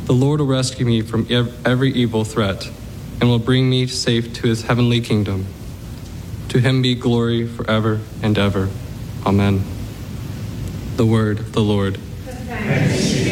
The Lord will rescue me from every evil threat and will bring me safe to his heavenly kingdom. To him be glory forever and ever. Amen. The word of the Lord. Thanks.